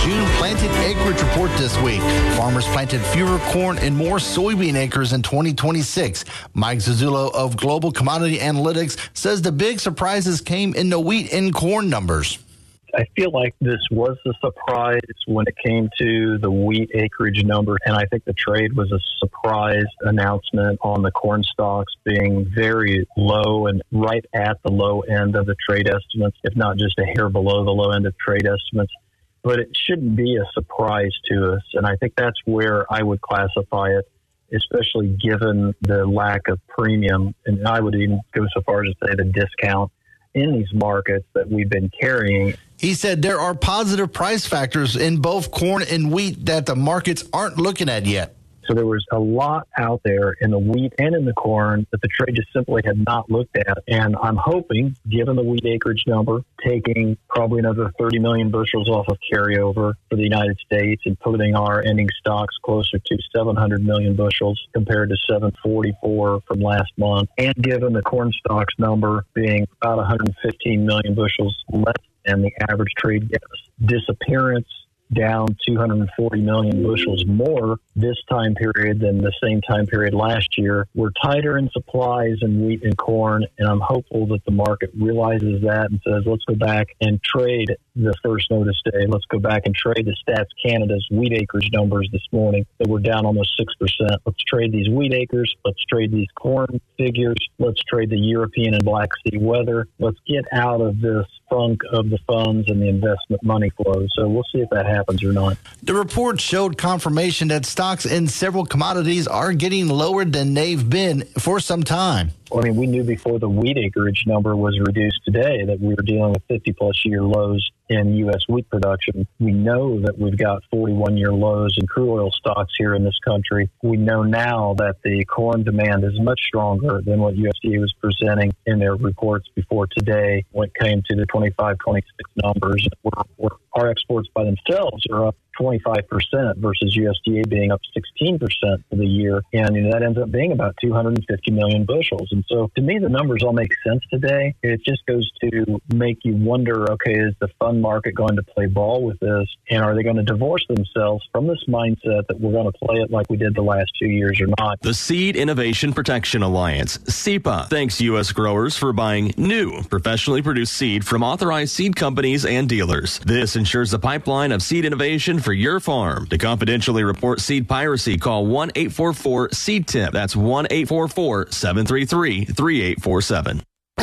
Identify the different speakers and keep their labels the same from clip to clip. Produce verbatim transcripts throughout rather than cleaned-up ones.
Speaker 1: June planted acreage report this week. Farmers planted fewer corn and more soybean acres in twenty twenty-six. Mike Zazullo of Global Commodity Analytics says the big surprises came in the wheat and corn numbers.
Speaker 2: I feel like this was a surprise when it came to the wheat acreage number, and I think the trade was a surprise announcement on the corn stocks being very low and right at the low end of the trade estimates, if not just a hair below the low end of trade estimates. But it shouldn't be a surprise to us, and I think that's where I would classify it, especially given the lack of premium, and I would even go so far as to say the discount in these markets that we've been carrying.
Speaker 1: He said there are positive price factors in both corn and wheat that the markets aren't looking at yet.
Speaker 2: So there was a lot out there in the wheat and in the corn that the trade just simply had not looked at. And I'm hoping, given the wheat acreage number, taking probably another thirty million bushels off of carryover for the United States and putting our ending stocks closer to seven hundred million bushels compared to seven forty-four from last month. And given the corn stocks number being about one hundred fifteen million bushels less than the average trade gap, disappearance down two hundred forty million bushels more this time period than the same time period last year. We're tighter in supplies in wheat and corn, and I'm hopeful that the market realizes that and says, let's go back and trade the first notice day. Let's go back and trade the Stats Canada's wheat acres numbers this morning that were down almost six percent. Let's trade these wheat acres. Let's trade these corn figures. Let's trade the European and Black Sea weather. Let's get out of this funk of the funds and the investment money flow. So we'll see if that happens or not.
Speaker 1: The report showed confirmation that stocks in several commodities are getting lower than they've been for some time.
Speaker 2: I mean, we knew before the wheat acreage number was reduced today that we were dealing with fifty-plus year lows in U S wheat production. We know that we've got forty-one year lows in crude oil stocks here in this country. We know now that the corn demand is much stronger than what U S D A was presenting in their reports before today when it came to the twenty-five twenty-six numbers. We're, we're, our exports by themselves are up twenty-five percent versus U S D A being up sixteen percent for the year. And you know, that ends up being about two hundred fifty million bushels. And so to me, the numbers all make sense today. It just goes to make you wonder, okay, is the fund market going to play ball with this? And are they going to divorce themselves from this mindset that we're going to play it like we did the last two years or not?
Speaker 3: The Seed Innovation Protection Alliance, S I P A, thanks U S growers for buying new, professionally produced seed from authorized seed companies and dealers. This ensures the pipeline of seed innovation for your farm. To confidentially report seed piracy, call one eight four four seed tip. That's one eight four four, seven three three, three eight four seven.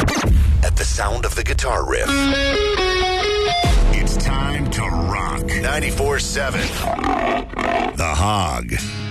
Speaker 4: At the sound of the guitar riff, it's time to rock. ninety-four seven The Hog.